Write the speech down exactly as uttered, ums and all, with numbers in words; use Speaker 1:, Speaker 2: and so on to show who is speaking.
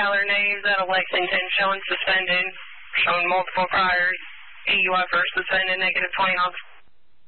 Speaker 1: other names out of Lexington showing suspended, showing multiple priors. E U F er suspended, negative twenty knots.